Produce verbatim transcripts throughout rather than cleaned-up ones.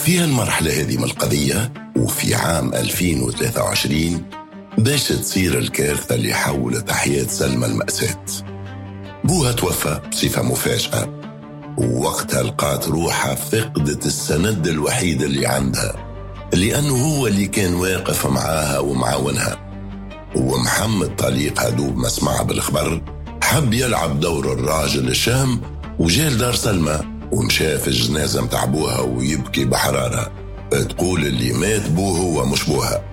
في هالمرحلة هذه من القضية وفي عام ألفين وثلاثة وعشرين باش تصير الكارثة اللي حولت حياة سلمى المأساة. بوها توفى بصفة مفاجئة، ووقتها لقات روحها فقدت السند الوحيد اللي عندها، لأنه هو اللي كان واقف معاها ومعاونها. ومحمد طليقها دوب ما سمع بالخبر حب يلعب دور الراجل الشهم، وجال دار سلمى ومشى في الجنازة متاع بوها ويبكي بحرارة، تقول اللي مات بوه هو مش بوها.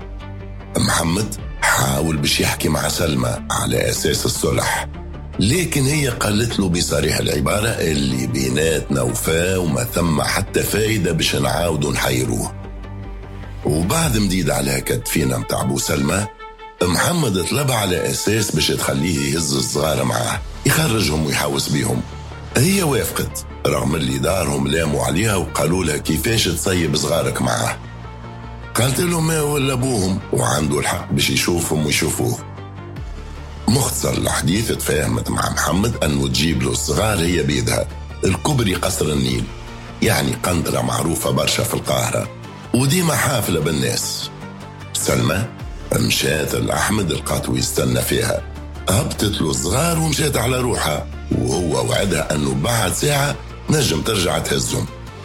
محمد حاول باش يحكي مع سلمى على أساس الصلح، لكن هي قالت له بصريح العبارة اللي بيناتنا وفاة وما ثم حتى فايدة باش نعاودوا نحيروه. وبعد مديد على كتفينا متاع بو سلمى، محمد طلب على أساس باش تخليه يهز الصغار معاه يخرجهم ويحاوس بيهم. هي وافقت رغم اللي دارهم لاموا عليها وقالوا لها كيفاش تصيب صغارك معاه. قالت لهم ما ولا أبوهم وعنده الحق باش يشوفهم ويشوفوه. مختصر الحديث تفاهمت مع محمد أنه تجيب له الصغار هي بيدها الكبري قصر النيل، يعني قنطرة معروفة برشا في القاهرة وديما حافلة بالناس. سلمى مشات الأحمد القاتو يستنى فيها، هبطت له الصغار ومشات على روحها، وهو وعدها أنه بعد ساعة نجم ترجع تهزهم.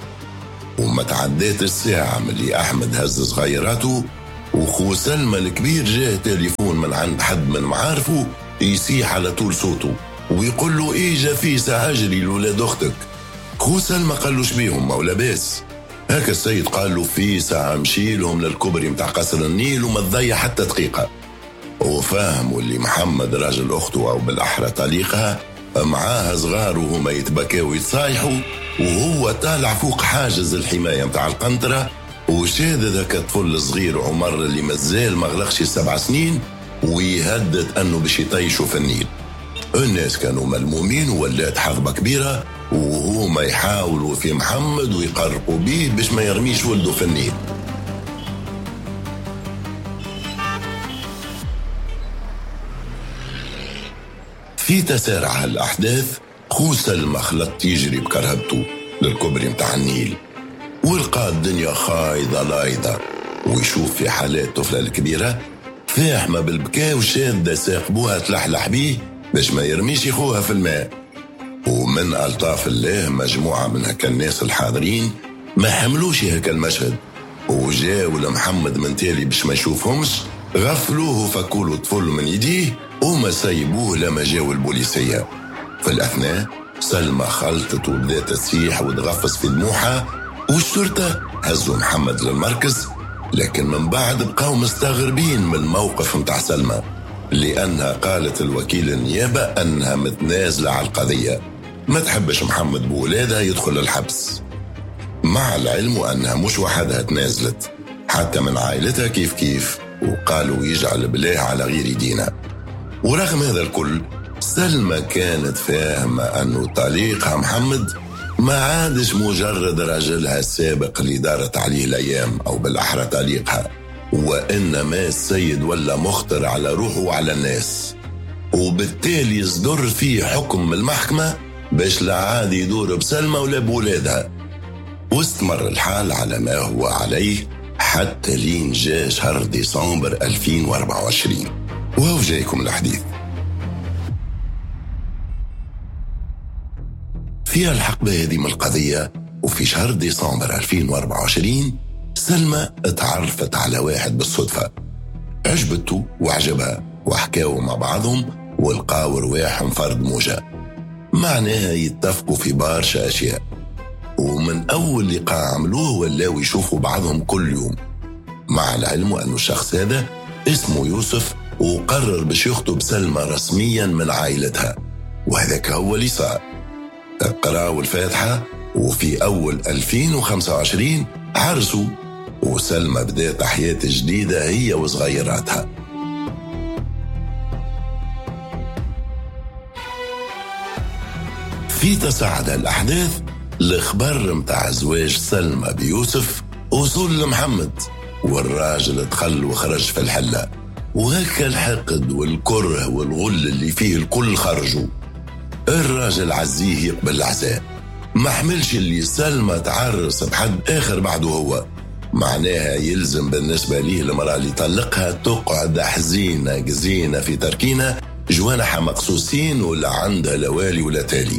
وما تعديت الساعة ملي أحمد هز صغيراته، وخو سلمى الكبير جاه تليفون من عند حد من معارفه يسيح على طول صوته ويقول له إيجا فيسا هجري لولاد أختك. خو سلمى قال له شبيهم ما ولا باس. هكا السيد قال له فيسا مشيلهم للكبري متاع قصر النيل وما تضيع حتى دقيقة. وفاهموا اللي محمد راجل أخته أو بالأحرى طليقها معاها صغار وهما يتبكوا ويتصايحوا، وهو طالع فوق حاجز الحماية متاع القنطرة وشادد هكا طفل صغير عمر اللي مازال ما غلقش سبع سنين ويهدد أنه باش يطيشوا في النيل. الناس كانوا ملمومين وولات حظبة كبيرة، وهما يحاولوا في محمد ويقرقوا بيه باش ما يرميش ولده في النيل. في تسارع الأحداث خو سلمى خلط يجري بكرهبته للكبري متاع النيل، ولقى الدنيا خايضة لايضة، ويشوف في حالات طفلة الكبيرة فاحمة بالبكاء وشادة ساق بوها تلحلح بيه باش ما يرميش يخوها في الماء. ومن ألطاف الله مجموعة من هكا الناس الحاضرين ما حملوش هكا المشهد، وجاوا لمحمد من تالي باش ما يشوفهمش، غفلوه وفكولوا طفل من يديه وما سيبوه لما جاوا البوليسية. في الأثناء سلمى خلطت وبدات تسيح وتغفص في دموعها، والشرطة هزوا محمد للمركز، لكن من بعد بقاو مستغربين من الموقف متاع سلمى، لأنها قالت الوكيل النيابة أنها متنازلة على القضية، ما تحبش محمد بولادها يدخل الحبس، مع العلم أنها مش وحدها تنازلت، حتى من عائلتها كيف كيف، وقالوا يجعل بلاه على غير دينا. ورغم هذا الكل سلمى كانت فاهمة أنه طليقها محمد ما عادش مجرد رجلها السابق اللي دارت عليه الأيام أو بالأحرى طليقها، وإنما السيد ولا مخطر على روحه وعلى الناس، وبالتالي يصدر فيه حكم من المحكمة باش لا عاد يدور بسلمى ولا بولادها. واستمر الحال على ما هو عليه حتى لين جاء شهر ديسمبر ألفين وأربعة وعشرين، وهو جايكم الحديث. فيها الحقبة هذه من القضية، وفي شهر ديسمبر ألفين وأربعة وعشرين سلمى اتعرفت على واحد بالصدفة، عجبته وعجبها، وحكاوا مع بعضهم والقاوا رواحهم فرد موجة، معناها يتفقوا في برشا أشياء. ومن أول لقاء عملوه ولاو يشوفوا بعضهم كل يوم، مع العلم أنه الشخص هذا اسمه يوسف، وقرر باش يخطب سلمى رسميا من عائلتها، وهذاك هو اللي صار. قراوا الفاتحة، وفي أول ألفين وخمسة وعشرين عرسوا، وسلمى بدأت حياة جديدة هي وصغيراتها. في تصاعد الأحداث الخبر متاع زواج سلمى بيوسف وصول لمحمد، والراجل دخل وخرج في الحلة، وهكا الحقد والكره والغل اللي فيه الكل خرجوا. الراجل عزيه يقبل العزاء، ما حملش اللي سلمى تعرس بحد آخر بعده هو. معناها يلزم بالنسبة ليه المرأة اللي طلقها تقعد حزينة جزينة في تركينة جوانحها مقصوصين ولا عندها لوالي ولا تالي.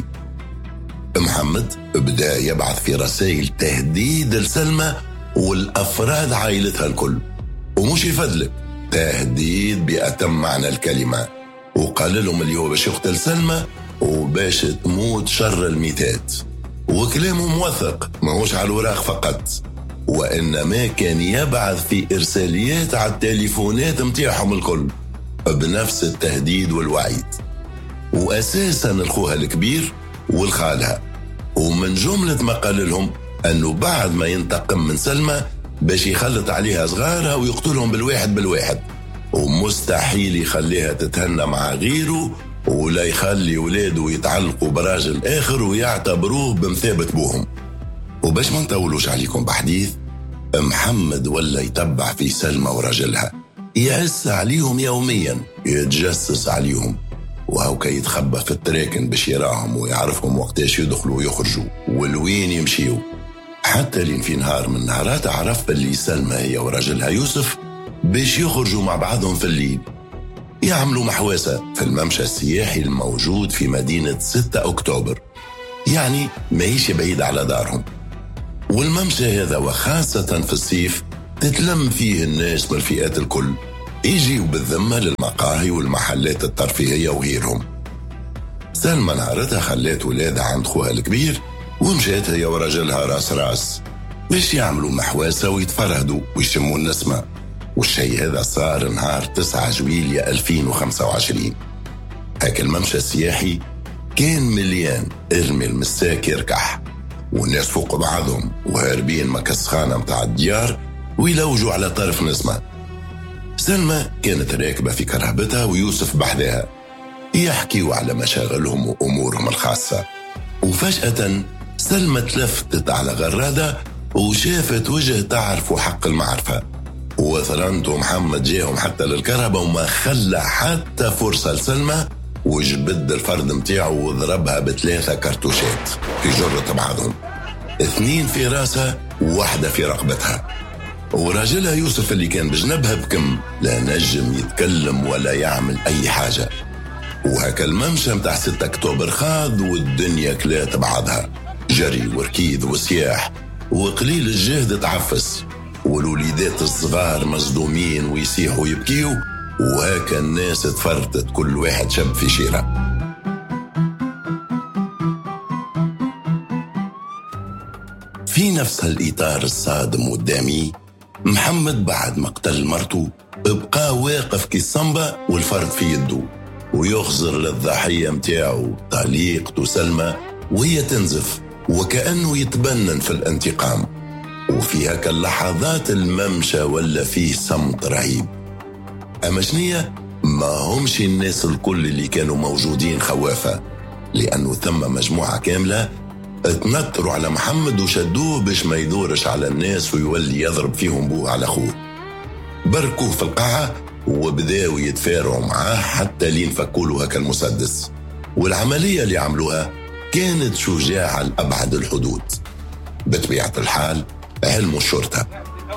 محمد بدأ يبعث في رسائل تهديد لسلمى والأفراد عائلتها الكل، ومش يفدلك تهديد بأتم معنى الكلمة، وقال لهم اللي هو باش يقتل سلمى وباش تموت شر الميتات. وكلامه موثق ماهوش على الوراق فقط، وإنما كان يبعث في إرساليات على التليفونات متاعهم الكل بنفس التهديد والوعيد، وأساسا الخوها الكبير والخالها. ومن جملة ما قال لهم أنه بعد ما ينتقم من سلمى باش يخلط عليها صغارها ويقتلهم بالواحد بالواحد، ومستحيل يخليها تتهنى مع غيره ولا يخلي ولاده يتعلقوا براجل آخر ويعتبروه بمثابة بوهم. وباش ما نطولوش عليكم بحديث، محمد ولا يتبع في سلمى ورجلها، يعس عليهم يوميا، يتجسس عليهم، وهوكا يتخبى في التراكن باش يراهم ويعرفهم وقتاش يدخلوا ويخرجوا والوين يمشيوا. حتى لين في نهار من نهارات عرف اللي سلمى هي ورجلها يوسف باش يخرجوا مع بعضهم في الليل، يعملوا محواسة في الممشى السياحي الموجود في مدينة ستة أكتوبر، يعني ما هيش بعيد على دارهم. والممشى هذا وخاصة في الصيف تتلم فيه الناس بالفئات الكل، يجيوا بالذمة للمقاهي والمحلات الترفيهية وغيرهم. سلمى نهارتها خلات ولادها عند خوها الكبير ومشات هي ورجلها راس راس باش يعملوا محواسة ويتفرهدوا ويشموا النسمة. والشيء هذا صار نهار تسعة جويلية ألفين وخمسة وعشرين. هاك الممشى السياحي كان مليان، ارمي المساك يركح، والناس فوق بعضهم وهاربين مكسخانة متاع الديار ويلوجوا على طرف نسمة. سلمى كانت راكبة في كرهبتها ويوسف بحذاها، يحكيوا على مشاغلهم وأمورهم الخاصة. وفجأة سلمى تلفتت على غرادة وشافت وجه تعرف حق المعرفة، وثرنت محمد جاهم حتى للكرهبة وما خلى حتى فرصة لسلمى، وجبد الفرد متاعه وضربها بثلاثة كرتوشات في جرة بعضهم، اثنين في راسها وواحدة في رقبتها. وراجلها يوسف اللي كان بجنبها بكم لا نجم يتكلم ولا يعمل أي حاجة. وهكا الممشى متاع ستة أكتوبر خاض والدنيا كلات بعضها، جري وركيض وسياح، وقليل الجهد تعفس، والوليدات الصغار مصدومين ويسيحوا يبكيوا، وهكا الناس تفرتت كل واحد شب في شيرة. في نفس الإطار الصادم والدامي، محمد بعد مقتل مرته بقى واقف كالصنبة والفرد في يده، ويخزر للضحية متاعه طليقته سلمى وهي تنزف وكأنه يتبنن في الانتقام. وفي هكا اللحظات الممشى ولا فيه صمت رهيب. أما شنية ما همش الناس الكل اللي كانوا موجودين خوافة، لأنه ثم مجموعة كاملة اتنطروا على محمد وشدوه باش ما يدورش على الناس ويولي يضرب فيهم بوه على أخوه. بركوه في القاعة وبداوا يتفارعوا معاه حتى لين فكولوا هكا المسدس. والعملية اللي عملوها كانت شجاعة لأبعد الحدود. بطبيعة الحال علموا الشرطة.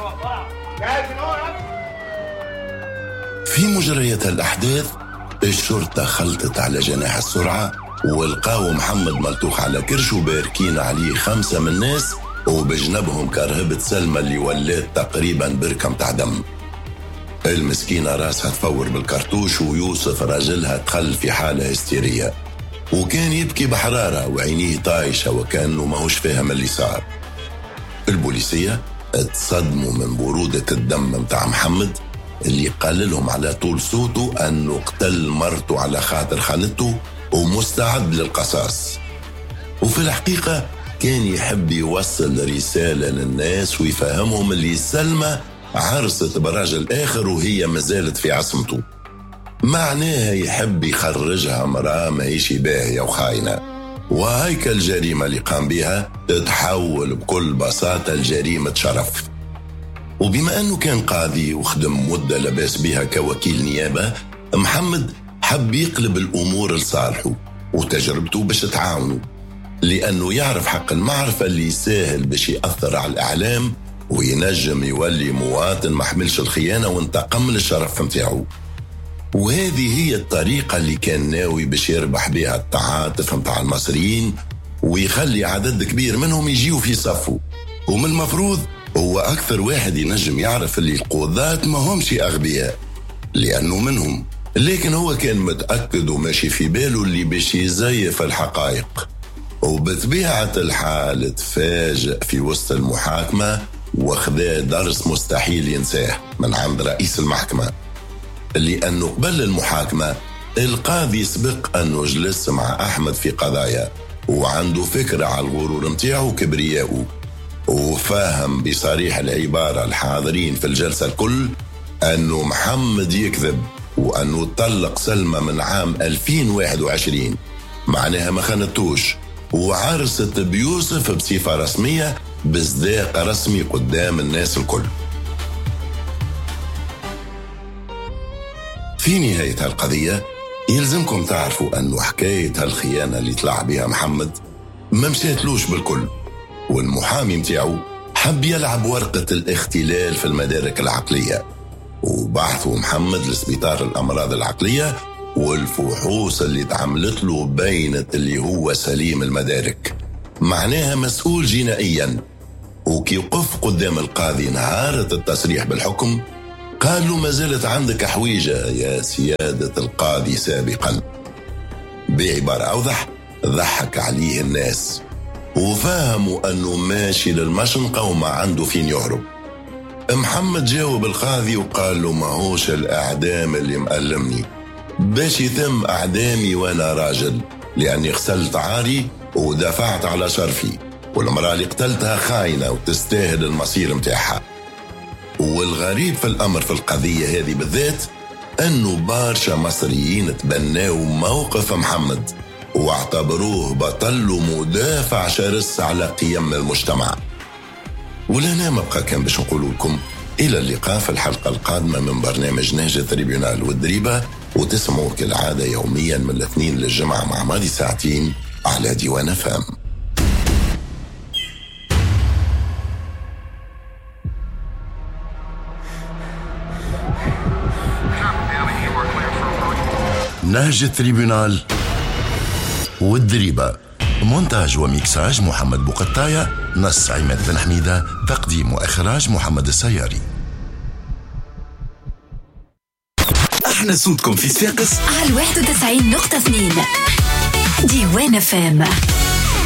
في مجريات الأحداث الشرطة خلطت على جناح السرعة والقاو محمد ملطوخ على كرشه باركين عليه خمسة من الناس، وبجنبهم كرهبة سلمى اللي ولات تقريبا بركة متاع دم. المسكينة راسها تفور بالكرتوش، ويوسف راجلها تخل في حالة هستيرية وكان يبكي بحرارة وعينيه طايشة وكأنه ماهوش فاهم اللي صار. البوليسية اتصدموا من برودة الدم متاع محمد اللي قال لهم على طول صوته أنه قتل مرته على خاطر خانته ومستعد للقصاص. وفي الحقيقة كان يحب يوصل رسالة للناس ويفهمهم اللي سلمى عرست براجل آخر وهي مازالت في عصمته، معناها يحب يخرجها مرأة ماهيش باهية وخاينة. وهيك الجريمة اللي قام بها تتحول بكل بساطة لجريمة شرف. وبما أنه كان قاضي وخدم مدة لباس بها كوكيل نيابة، محمد حب يقلب الأمور لصالحه وتجربته باش تعاونه. لأنه يعرف حق المعرفة اللي يساهل باش يأثر على الإعلام وينجم يولي مواطن ما حملش الخيانة وانتقم للشرف متاعه. وهذه هي الطريقة اللي كان ناوي باش يربح بها التعاطف متاع المصريين ويخلي عدد كبير منهم يجيوا في صفه. ومن المفروض هو أكثر واحد ينجم يعرف اللي القضاة ما همش أغبياء لأنه منهم، لكن هو كان متأكد وماشي في باله اللي باش يزيف الحقائق، وبطبيعة الحال تفاجأ في وسط المحاكمة وخذا درس مستحيل ينساه من عند رئيس المحكمة، لأنه قبل المحاكمة القاضي سبق أنه جلس مع أحمد في قضايا وعنده فكرة على الغرور متاعه وكبرياءه، وفاهم بصريح العبارة الحاضرين في الجلسة الكل أنه محمد يكذب وأنه طلق سلمى من عام ألفين وواحد وعشرين، معناها ما خانتوش، وعرست بيوسف بصفة رسمية بصداق رسمي قدام الناس الكل. في نهاية هالقضية يلزمكم تعرفوا أنه حكاية هالخيانة اللي طلع بها محمد ما مشاتلوش بالكل، والمحامي متاعه حب يلعب ورقة الاختلال في المدارك العقلية، وبعثوا محمد لسبيطار الأمراض العقلية، والفحوص اللي تعملت له بينت اللي هو سليم المدارك، معناها مسؤول جنائيا. وكي وقف قدام القاضي نهارة التصريح بالحكم قال له ما زالت عندك حويجة يا سيادة القاضي سابقا. بعبارة أوضح ضحك عليه الناس وفهموا أنه ماشي للمشنقة وما عنده فين يهرب. محمد جاوب القاضي وقال له ما هوش الأعدام اللي مألمني، باش يتم أعدامي وأنا راجل، لأني غسلت عاري ودفعت على شرفي، والمرأة اللي قتلتها خاينة وتستاهل المصير متاعها. والغريب في الأمر في القضية هذه بالذات أنه برشا مصريين تبناوا موقف محمد واعتبروه بطل ومدافع شرس على قيم المجتمع. ولنا مبقى كان باش نقول لكم إلى اللقاء في الحلقة القادمة من برنامج نهج تريبيونال والدريبة، وتسمعوا كالعادة يوميا من الاثنين للجمعة مع ماضي ساعتين على ديوان فام. نهج التريبيونال والدريبة، مونتاج وميكساج محمد بوقطاية، نص عماد بن حميدة، تقديم وإخراج محمد السياري. احنا صوتكم في صفاقس على واحد وتسعين نقطة اثنين ديوان فام.